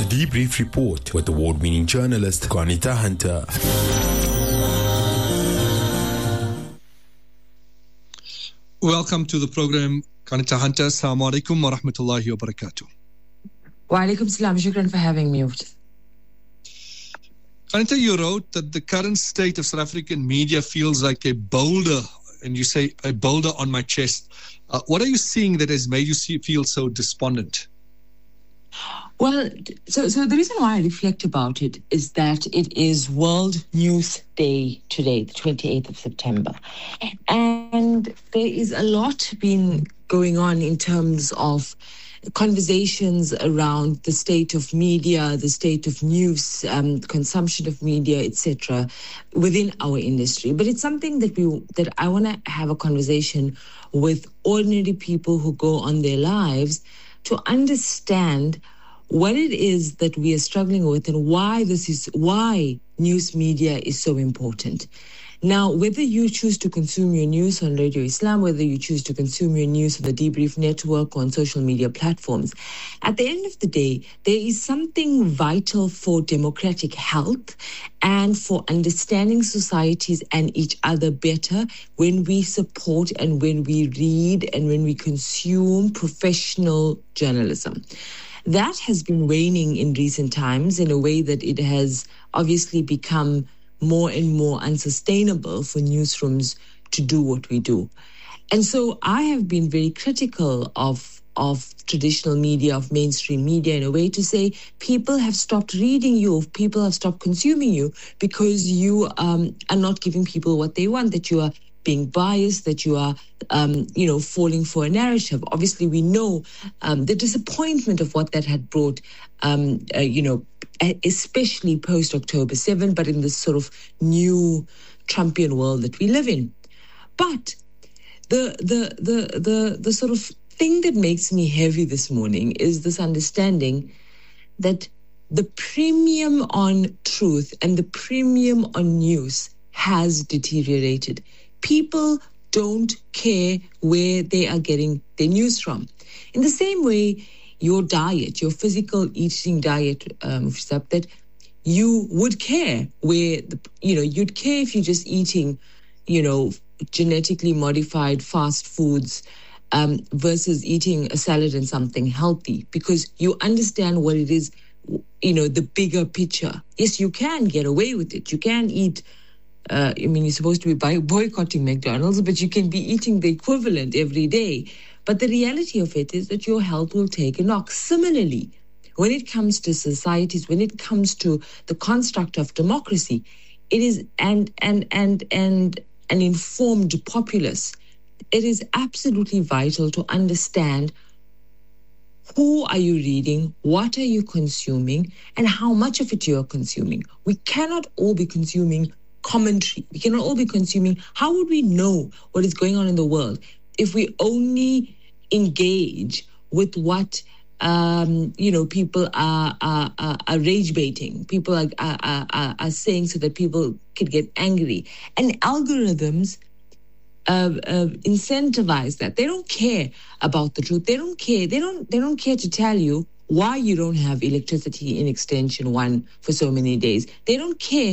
Debrief Report with award-winning journalist Qaanitah Hunter. Welcome to the program, Qaanitah Hunter. Assalamu alaikum wa rahmatullahi wa barakatuh. Wa alaikum salam. Shukran for having me. Qaanitah, you wrote that the current state of South African media feels like a boulder, and you say a boulder on my chest. What are you seeing that has made you feel so despondent? Well, so the reason why I reflect about it is that it is World News Day today, the 28th of September. And there is a lot been going on in terms of conversations around the state of media, the state of news, consumption of media, etc., within our industry. But it's something that I want to have a conversation with ordinary people who go on their lives to understand what it is that we are struggling with and why news media is so important. Now, whether you choose to consume your news on Radio Islam, whether you choose to consume your news on the Debrief Network or on social media platforms, at the end of the day, there is something vital for democratic health and for understanding societies and each other better when we support and when we read and when we consume professional journalism. That has been waning in recent times in a way that it has obviously become more and more unsustainable for newsrooms to do what we do. And so I have been very critical of traditional media, of mainstream media, in a way to say people have stopped reading you, people have stopped consuming you because you are not giving people what they want, that you are being biased, that you are, falling for a narrative. Obviously, we know the disappointment of what that had brought, especially post-October 7, but in this sort of new Trumpian world that we live in. But the sort of thing that makes me heavy this morning is this understanding that the premium on truth and the premium on news has deteriorated. People don't care where they are getting their news from. In the same way, your diet, your physical eating diet, that you would care where, you'd care if you're just eating, genetically modified fast foods versus eating a salad and something healthy, because you understand what it is, the bigger picture. Yes, you can get away with it. You can eat, you're supposed to be boycotting McDonald's, but you can be eating the equivalent every day. But the reality of it is that your health will take a knock. Similarly, when it comes to societies, when it comes to the construct of democracy, it is and an informed populace, it is absolutely vital to understand who are you reading, what are you consuming, and how much of it you are consuming. We cannot all be consuming commentary. We cannot all be consuming. How would we know what is going on in the world if we only engage with what people are rage baiting? People are saying so that people could get angry, and algorithms incentivize that. They don't care about the truth. They don't care. They don't care to tell you why you don't have electricity in Extension 1 for so many days. They don't care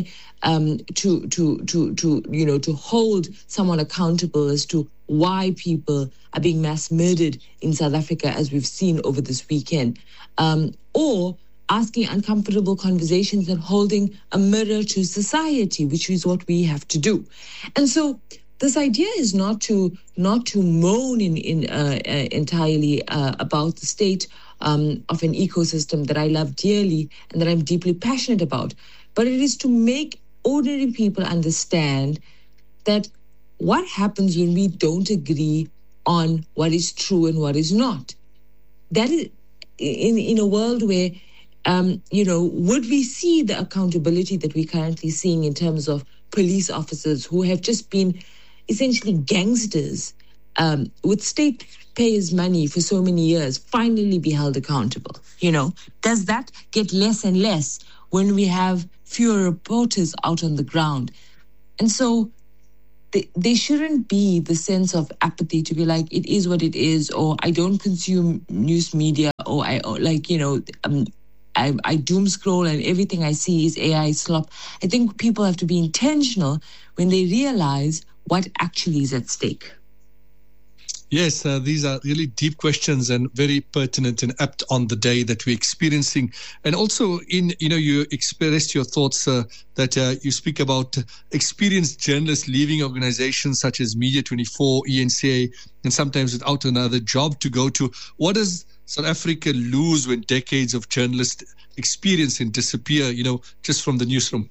to hold someone accountable as to why people are being mass murdered in South Africa, as we've seen over this weekend, or asking uncomfortable conversations and holding a mirror to society, which is what we have to do. And so this idea is not to moan entirely about the state of an ecosystem that I love dearly and that I'm deeply passionate about, but it is to make ordinary people understand that what happens when we don't agree on what is true and what is not. That is in a world where, would we see the accountability that we're currently seeing in terms of police officers who have just been essentially gangsters with state-payers' money for so many years finally be held accountable? Does that get less and less when we have fewer reporters out on the ground? And so there shouldn't be the sense of apathy to be like, it is what it is, or I don't consume news media, or I doom scroll and everything I see is AI slop. I think people have to be intentional when they realize what actually is at stake. Yes, these are really deep questions and very pertinent and apt on the day that we're experiencing. And also, you expressed your thoughts that you speak about experienced journalists leaving organizations such as Media 24, ENCA, and sometimes without another job to go to. What does South Africa lose when decades of journalist experience and disappear, just from the newsroom?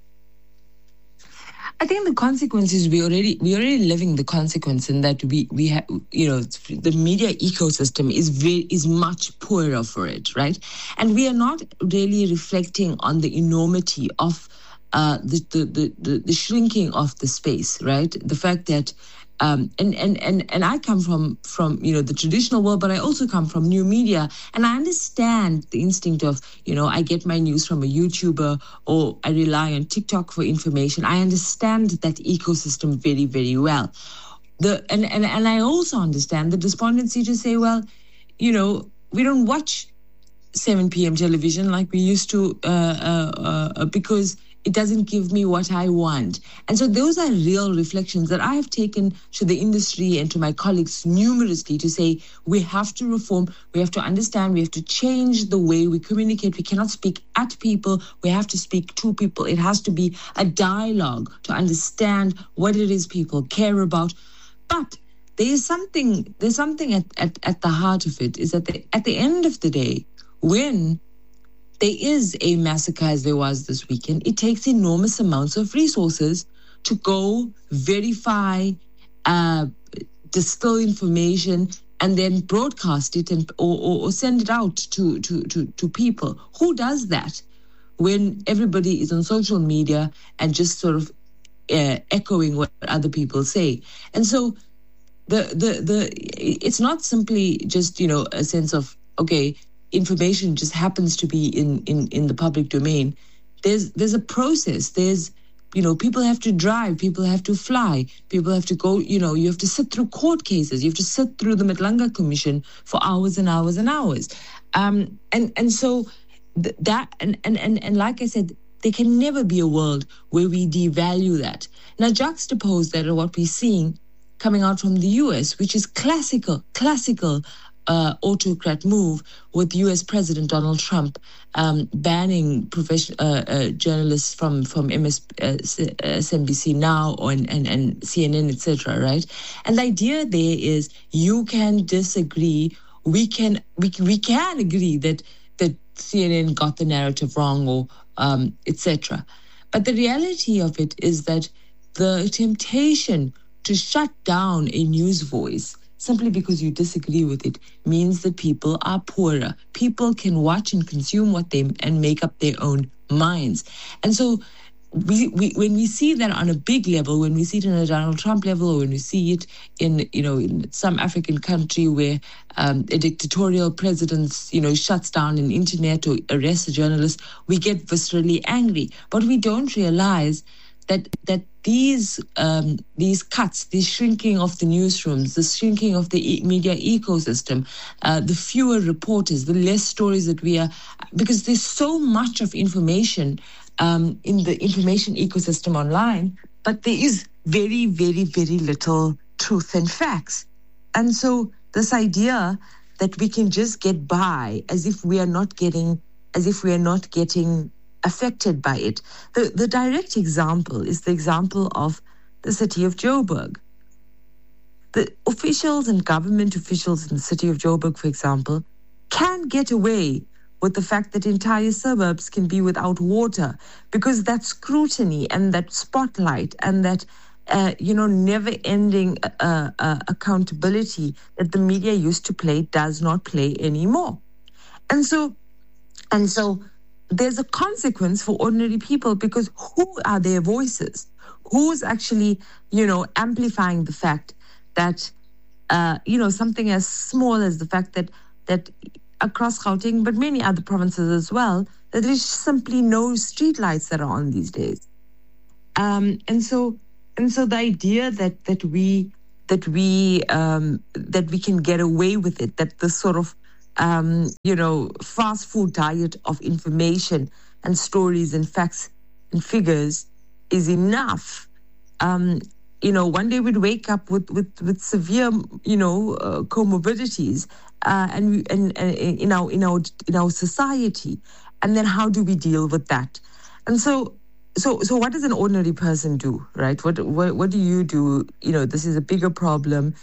I think the consequences we're already living the consequence in that we have, the media ecosystem is much poorer for it, right? And we are not really reflecting on the enormity of the shrinking of the space, right? The fact that and I come from the traditional world, but I also come from new media, and I understand the instinct of I get my news from a YouTuber or I rely on TikTok for information. I understand that ecosystem very, very well. And I also understand the despondency to say, well, we don't watch 7 p.m. television like we used to because it doesn't give me what I want. And so those are real reflections that I have taken to the industry and to my colleagues numerously to say, we have to reform, we have to understand, we have to change the way we communicate. We cannot speak at people, we have to speak to people. It has to be a dialogue to understand what it is people care about. But there's something at the heart of it, is that at the end of the day, when there is a massacre as there was this weekend, it takes enormous amounts of resources to go verify, distill information, and then broadcast it or send it out to people. Who does that when everybody is on social media and just sort of echoing what other people say? And so it's not simply just a sense of, okay, information just happens to be in the public domain. There's a process. There's people have to drive, people have to fly, people have to go. You have to sit through court cases. You have to sit through the Madlanga Commission for hours and hours and hours. And so that and like I said, there can never be a world where we devalue that. Now juxtapose that to what we're seeing coming out from the US, which is classical autocrat move with U.S. President Donald Trump banning journalists from MSNBC Now and CNN, etc. Right? And the idea there is you can disagree. We can agree that CNN got the narrative wrong or etc. But the reality of it is that the temptation to shut down a news voice simply because you disagree with it means that people are poorer. People can watch and consume and make up their own minds. And so we when we see that on a big level, when we see it in a Donald Trump level, or when we see it in some African country where a dictatorial president shuts down an internet or arrests a journalist, we get viscerally angry. But we don't realize that these cuts, this shrinking of the newsrooms, the shrinking of the media ecosystem, the fewer reporters, the less stories that we are, because there's so much of information in the information ecosystem online, but there is very, very, very little truth and facts. And so this idea that we can just get by as if we are not getting affected by it. The direct example is the example of the city of Joburg. The officials and government officials in the city of Joburg, for example, can get away with the fact that entire suburbs can be without water because that scrutiny and that spotlight and that never-ending accountability that the media used to play does not play anymore. And so there's a consequence for ordinary people because who are their voices? Who's actually, amplifying the fact that, something as small as the fact that across Gauteng, but many other provinces as well, that there's simply no streetlights that are on these days. And so the idea that we can get away with it, that the sort of fast food diet of information and stories and facts and figures is enough. One day we'd wake up with severe, comorbidities, and in our society, and then how do we deal with that? And so what does an ordinary person do, right? What do you do? This is a bigger problem.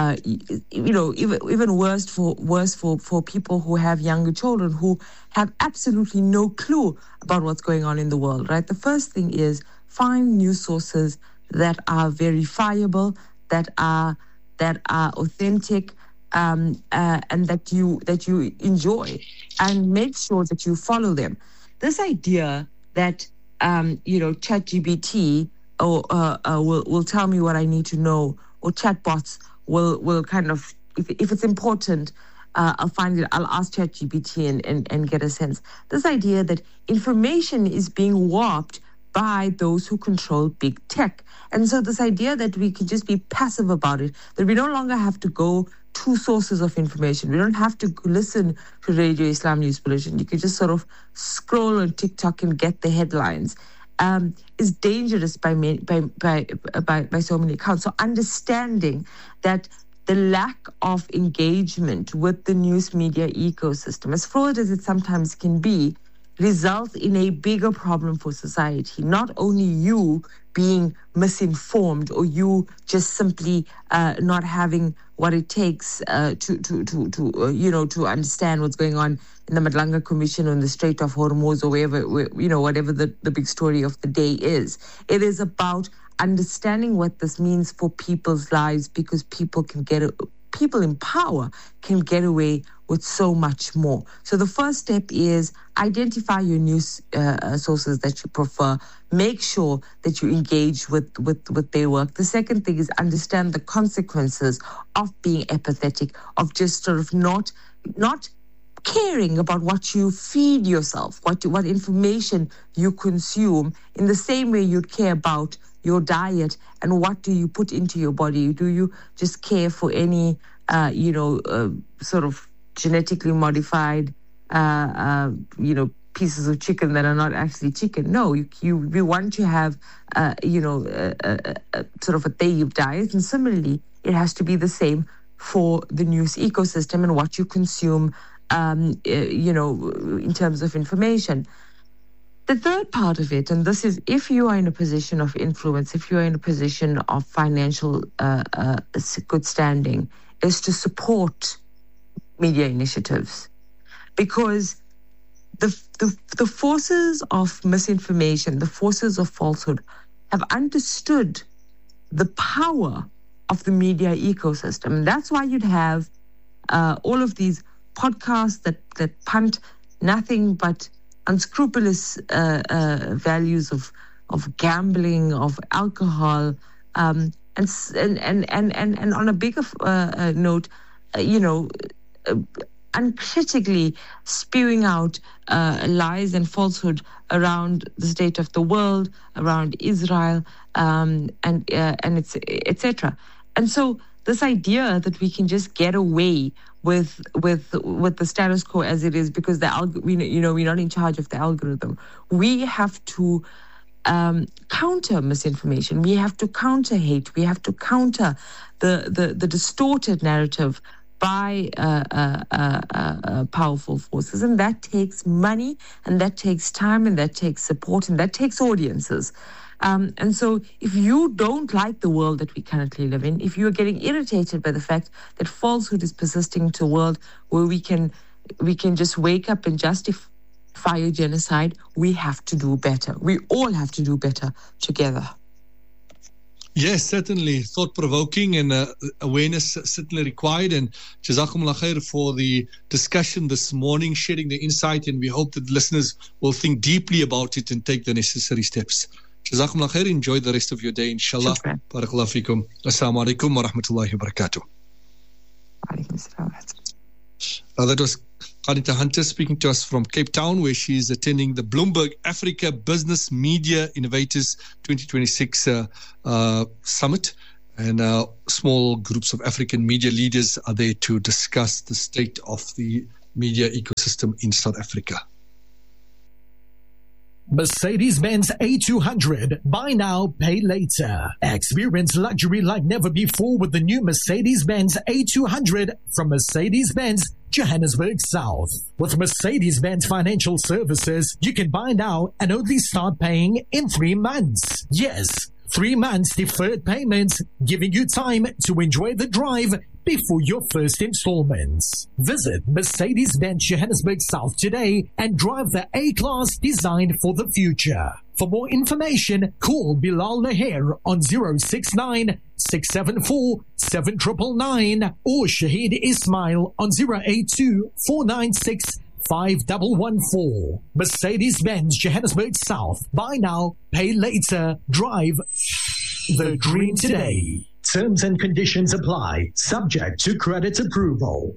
Even worse for people who have younger children who have absolutely no clue about what's going on in the world, right? The first thing is find news sources that are verifiable, that are authentic, and that you enjoy, and make sure that you follow them. This idea that ChatGPT will tell me what I need to know, or chatbots will kind of, if it's important, I'll find it. I'll ask ChatGPT and get a sense. This idea that information is being warped by those who control big tech. And so this idea that we can just be passive about it, that we no longer have to go to sources of information. We don't have to listen to Radio Islam News Bulletin. You can just sort of scroll on TikTok and get the headlines. Is dangerous by so many accounts. So understanding that the lack of engagement with the news media ecosystem, as flawed as it sometimes can be, results in a bigger problem for society. Not only you being misinformed, or you just simply not having what it takes to understand what's going on in the Madlanga Commission or in the Strait of Hormuz, or whatever the big story of the day is. It is about understanding what this means for people's lives, because people in power can get away with so much more. So the first step is identify your news sources that you prefer. Make sure that you engage with their work. The second thing is understand the consequences of being apathetic, of just sort of not caring about what you feed yourself, what information you consume, in the same way you'd care about your diet and what do you put into your body. Do you just care for any sort of genetically modified pieces of chicken that are not actually chicken? No, we want to have sort of a tayyib diet, and similarly it has to be the same for the news ecosystem and what you consume in terms of information. The third part of it, and this is if you are in a position of influence, if you are in a position of financial good standing, is to support media initiatives, because the forces of misinformation, the forces of falsehood, have understood the power of the media ecosystem. And that's why you'd have all of these podcasts that punt nothing but unscrupulous values of gambling, of alcohol, and on a bigger note, uncritically spewing out lies and falsehood around the state of the world, around Israel, and etc. And so this idea that we can just get away with the status quo as it is because we're not in charge of the algorithm. We have to counter misinformation. We have to counter hate. We have to counter the distorted narrative by powerful forces, and that takes money, and that takes time, and that takes support, and that takes audiences. And so if you don't like the world that we currently live in, if you're getting irritated by the fact that falsehood is persisting to a world where we can just wake up and justify a genocide, we have to do better. We all have to do better together. Yes, certainly. Thought-provoking and awareness certainly required. And Jazakumullah khair for the discussion this morning, sharing the insight, and we hope that listeners will think deeply about it and take the necessary steps. Jazakumullah khair. Enjoy the rest of your day, inshallah. Barakallahu fikum. Assalamu alaikum wa rahmatullahi wa barakatuh. That was Qanita Hunter speaking to us from Cape Town, where she is attending the Bloomberg Africa Business Media Innovators 2026 Summit. And small groups of African media leaders are there to discuss the state of the media ecosystem in South Africa. Mercedes-Benz A200. Buy now, pay later. Experience luxury like never before with the new Mercedes-Benz A200 from Mercedes-Benz Johannesburg South. With Mercedes-Benz Financial Services, you can buy now and only start paying in 3 months. Yes, 3 months deferred payments, giving you time to enjoy the drive before your first installments. Visit Mercedes-Benz Johannesburg South today and drive the A-Class designed for the future. For more information, call Bilal Naher on 069-674-7999 or Shahid Ismail on 082-496-5114. Mercedes-Benz Johannesburg South. Buy now, pay later, drive the dream today. Terms and conditions apply, subject to credit approval.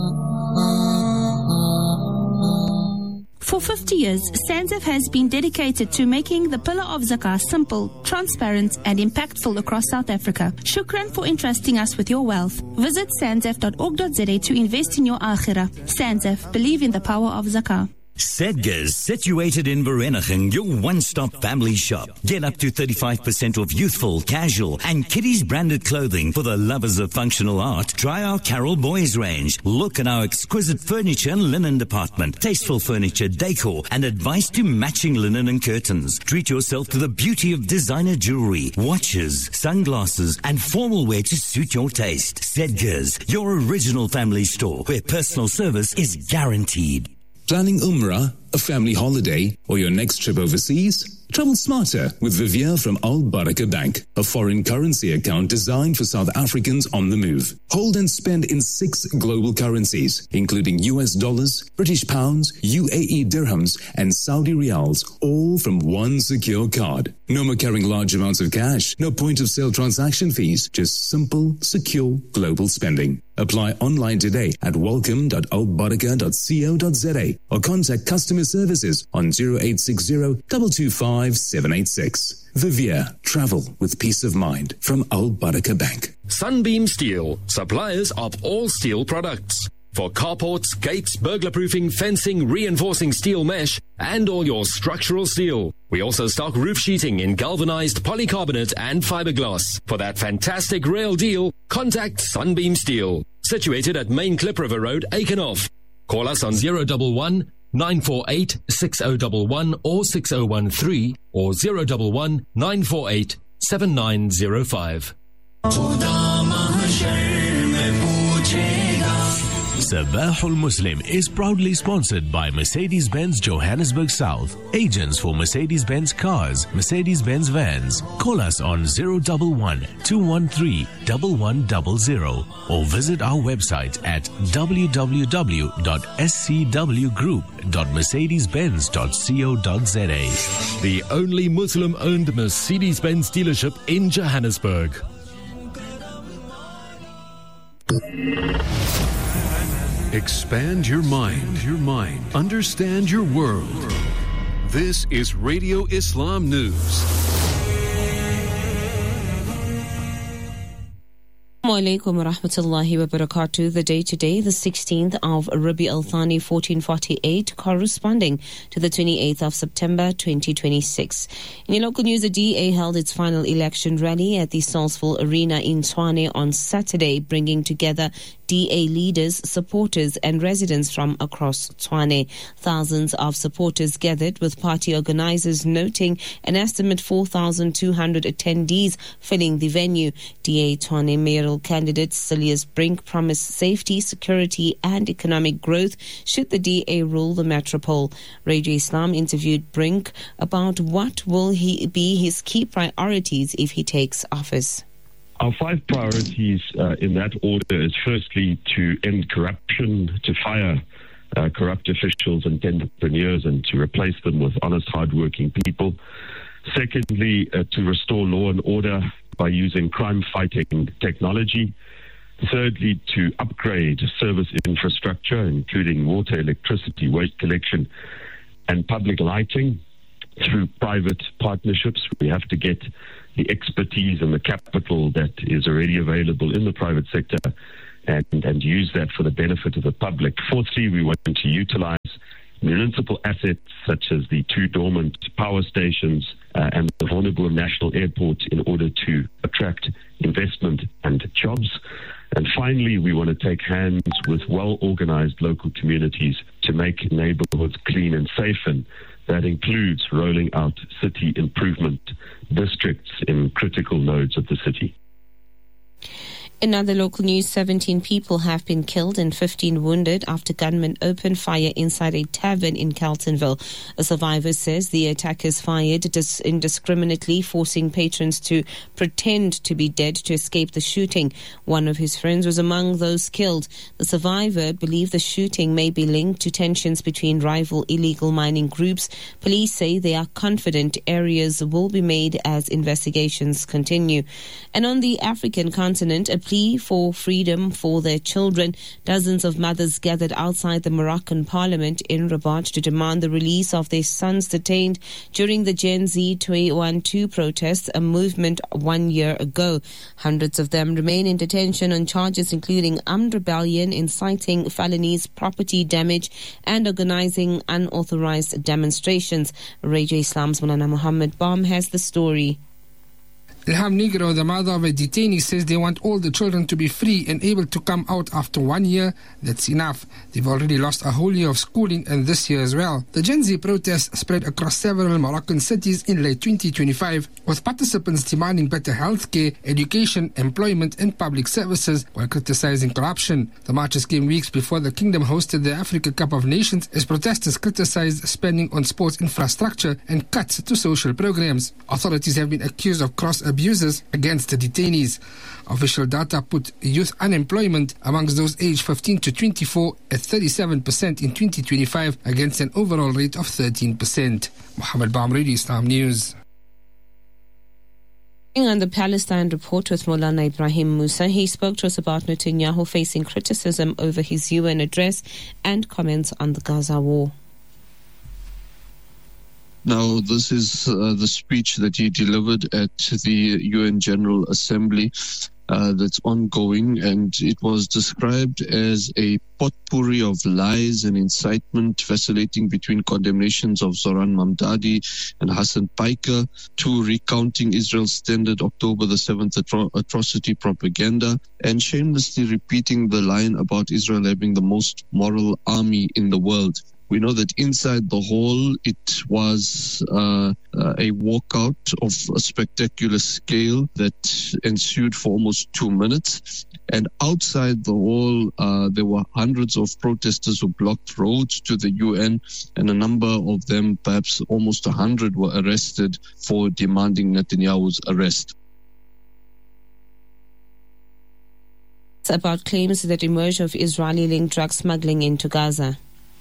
For 50 years, SANZF has been dedicated to making the pillar of Zakah simple, transparent and impactful across South Africa. Shukran for entrusting us with your wealth. Visit sanzf.org.za to invest in your akhirah. SANZF, believe in the power of Zakah. Sedgars, situated in Vereeniging, your one-stop family shop. Get up to 35% off youthful, casual and kiddies branded clothing for the lovers of functional art. Try our Carol Boys range. Look at our exquisite furniture and linen department. Tasteful furniture, decor and advice to matching linen and curtains. Treat yourself to the beauty of designer jewelry, watches, sunglasses and formal wear to suit your taste. Sedgars, your original family store where personal service is guaranteed. Planning Umrah, a family holiday, or your next trip overseas? Travel smarter with Vivier from Al Baraka Bank, a foreign currency account designed for South Africans on the move. Hold and spend in 6 global currencies, including US dollars, British pounds, UAE dirhams, and Saudi riyals, all from one secure card. No more carrying large amounts of cash, no point of sale transaction fees, just simple, secure global spending. Apply online today at welcome.albaraka.co.za or contact customer services on 0860 225 786. Vivier, travel with peace of mind from Al Baraka Bank. Sunbeam Steel, suppliers of all steel products. For carports, gates, burglar-proofing, fencing, reinforcing steel mesh, and all your structural steel. We also stock roof sheeting in galvanized polycarbonate and fiberglass. For that fantastic rail deal, contact Sunbeam Steel. Situated at Main Klip River Road, Aikenhof. Call us on 011 948 6011 or 6013 or 011 948 7905. Sabahul Muslim is proudly sponsored by Mercedes-Benz Johannesburg South, agents for Mercedes-Benz cars, Mercedes-Benz vans. Call us on 011-213-1100 or visit our website at www.scwgroup.mercedes-benz.co.za. The only Muslim-owned Mercedes-Benz dealership in Johannesburg. Expand your mind. Understand your world. This is Radio Islam News. Assalamu alaikum wa rahmatullahi wa barakatuh. The day today, the 16th of Rabi al-Thani 1448, corresponding to the 28th of September 2026. In your local news, the DA held its final election rally at the Salisbury Arena in Tshwane on Saturday, bringing together DA leaders, supporters and residents from across Tshwane. Thousands of supporters gathered, with party organizers noting an estimate 4,200 attendees filling the venue. DA Tshwane mayoral candidate Silius Brink promised safety, security and economic growth should the DA rule the metropole. Radio Islam interviewed Brink about what will be his key priorities if he takes office. Our 5 priorities in that order is firstly to end corruption, to fire corrupt officials and entrepreneurs and to replace them with honest, hardworking people. Secondly, to restore law and order by using crime-fighting technology. Thirdly, to upgrade service infrastructure, including water, electricity, waste collection, and public lighting through private partnerships. We have to get the expertise and the capital that is already available in the private sector and use that for the benefit of the public. Fourthly, we want to utilize municipal assets such as the 2 dormant power stations and the Vonnegut National Airport in order to attract investment and jobs. And finally, we want to take hands with well-organized local communities to make neighborhoods clean and safe, and that includes rolling out city improvement districts in critical nodes of the city. In other local news, 17 people have been killed and 15 wounded after gunmen opened fire inside a tavern in Carltonville. A survivor says the attackers fired indiscriminately, forcing patrons to pretend to be dead to escape the shooting. One of his friends was among those killed. The survivor believed the shooting may be linked to tensions between rival illegal mining groups. Police say they are confident areas will be made as investigations continue. And on the African continent, a plea for freedom for their children. Dozens of mothers gathered outside the Moroccan parliament in Rabat to demand the release of their sons detained during the Gen Z 212 protests, a movement 1 year ago. Hundreds of them remain in detention on charges including armed rebellion, inciting felonies, property damage, and organizing unauthorized demonstrations. Radio Islam's Mulana Muhammad Bam has the story. Ilham Negro, the mother of a detainee, says they want all the children to be free and able to come out after 1 year. That's enough. They've already lost a whole year of schooling, and this year as well. The Gen Z protests spread across several Moroccan cities in late 2025, with participants demanding better healthcare, education, employment, and public services while criticizing corruption. The marches came weeks before the kingdom hosted the Africa Cup of Nations, as protesters criticized spending on sports infrastructure and cuts to social programs. Authorities have been accused of cross abuses against the detainees. Official data put youth unemployment amongst those aged 15 to 24 at 37% in 2025 against an overall rate of 13%. Muhammad Bam, Radio Islam News. On the Palestine report with Maulana Ibrahim Musa, he spoke to us about Netanyahu facing criticism over his UN address and comments on the Gaza war. Now, this is the speech that he delivered at the UN General Assembly that's ongoing, and it was described as a potpourri of lies and incitement, vacillating between condemnations of Zoran Mamdadi and Hassan Piker to recounting Israel's standard October the 7th atrocity propaganda, and shamelessly repeating the line about Israel having the most moral army in the world. We know that inside the hall, it was a walkout of a spectacular scale that ensued for almost 2 minutes. And outside the hall, there were hundreds of protesters who blocked roads to the UN, and a number of them, perhaps almost 100, were arrested for demanding Netanyahu's arrest. It's about claims that emerged of Israeli-linked drug smuggling into Gaza.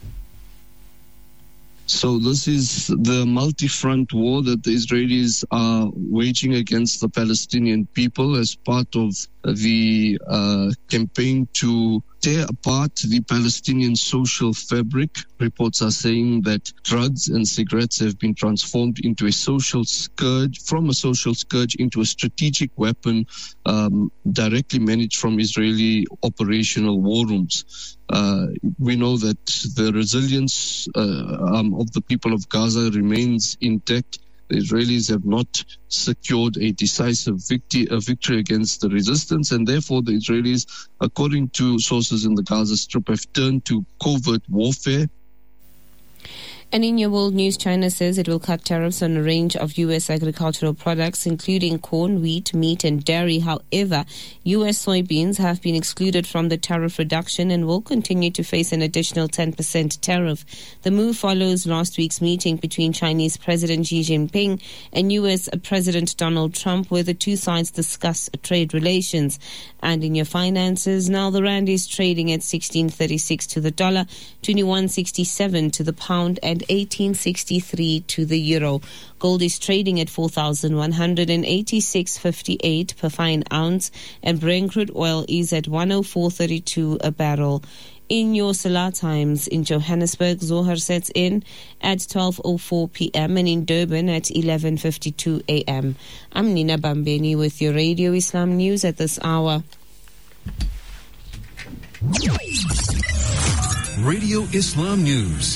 So this is the multi-front war that the Israelis are waging against the Palestinian people as part of the campaign to tear apart the Palestinian social fabric. Reports are saying that drugs and cigarettes have been transformed into a social scourge, from a social scourge into a strategic weapon directly managed from Israeli operational war rooms. We know that the resilience of the people of Gaza remains intact. The Israelis have not secured a decisive victory against the resistance, and therefore the Israelis, according to sources in the Gaza Strip, have turned to covert warfare. And in your world news, China says it will cut tariffs on a range of U.S. agricultural products, including corn, wheat, meat, and dairy. However, U.S. soybeans have been excluded from the tariff reduction and will continue to face an additional 10% tariff. The move follows last week's meeting between Chinese President Xi Jinping and U.S. President Donald Trump, where the two sides discuss trade relations. And in your finances, now the rand is trading at 16.36 to the dollar, 21.67 to the pound, and 18.63 to the euro. Gold is trading at 4,186.58 per fine ounce, and Brent crude oil is at 104.32 a barrel. In your Salah times, in Johannesburg, Zohar sets in at 12:04 p.m. and in Durban at 11:52 a.m. I'm Nina Bambeni with your Radio Islam News at this hour. Radio Islam News.